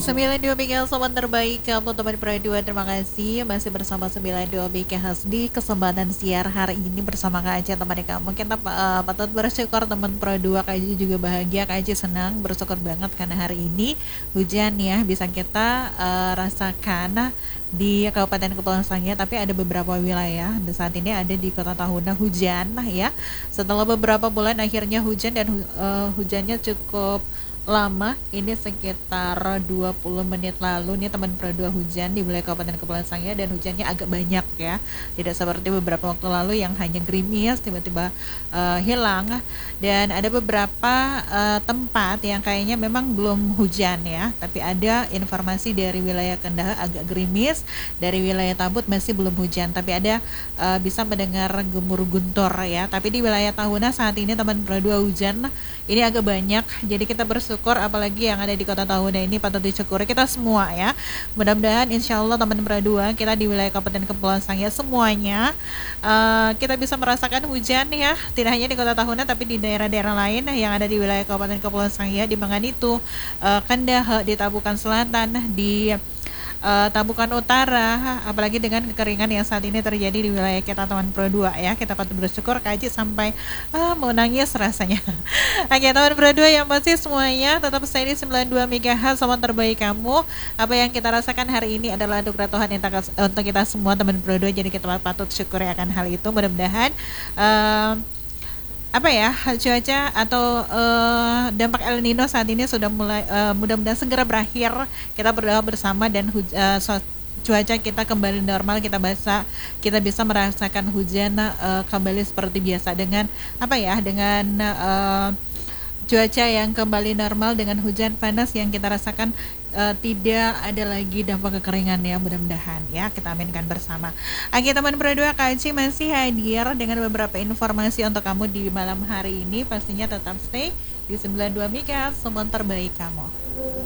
92 BK sobat terbaik kamu teman Pradua, terima kasih masih bersama 92 BK di kesempatan siar hari ini bersama Kak Aci teman kamu. Kita patut bersyukur teman Pradua, Kak Aci juga bahagia, Kak Aci senang bersyukur banget karena hari ini hujan ya bisa kita rasakan di Kabupaten Kepulauan Sangihe, tapi ada beberapa wilayah dan saat ini ada di Kota Tahuna hujan ya. Setelah beberapa bulan akhirnya hujan dan hujannya cukup lama, ini sekitar 20 menit lalu nih teman Pro 2 hujan di wilayah Kabupaten Kepulauan Sangihe dan hujannya agak banyak ya, tidak seperti beberapa waktu lalu yang hanya gerimis tiba-tiba hilang. Dan ada beberapa tempat yang kayaknya memang belum hujan ya, tapi ada informasi dari wilayah Kendal agak gerimis, dari wilayah Tambut masih belum hujan, tapi ada bisa mendengar gemur guntur ya. Tapi di wilayah Tahuna saat ini teman Pro 2 hujan ini agak banyak, jadi kita bersyukur apalagi yang ada di Kota Tahuna ini patut disyukuri kita semua ya. Mudah-mudahan insya Allah teman Pradua kita di wilayah Kabupaten Kepulauan Sangihe semuanya kita bisa merasakan hujan ya, tidak hanya di Kota Tahuna tapi di daerah-daerah lain yang ada di wilayah Kabupaten Kepulauan Sangihe, di Manganitu, Kendal, di Tabukan Selatan, di Tabukan Utara, apalagi dengan kekeringan yang saat ini terjadi di wilayah kita teman Pro 2 ya. Kita patut bersyukur, kaji sampai mau nangis rasanya. Oke teman Pro 2 yang masih semuanya tetap stay di 92 MHz sama terbaik kamu. Apa yang kita rasakan hari ini adalah anugerah Tuhan untuk kita semua teman Pro 2, jadi kita patut syukuri akan hal itu. Mudah-mudahan cuaca atau dampak El Nino saat ini sudah mulai mudah-mudahan segera berakhir. Kita berdoa bersama dan cuaca kita kembali normal, kita bisa merasakan hujan kembali seperti biasa dengan dengan cuaca yang kembali normal, dengan hujan panas yang kita rasakan tidak ada lagi dampak kekeringan ya, mudah-mudahan ya, kita aminkan bersama. Oke teman Pro 2, Kak Aci masih hadir dengan beberapa informasi untuk kamu di malam hari ini. Pastinya tetap stay di 92 MHz, semua terbaik kamu.